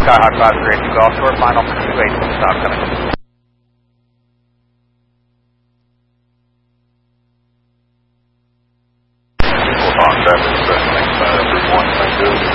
Skyhawk 532 Golf Short, final for 28, stop coming. On 7, 7, 31,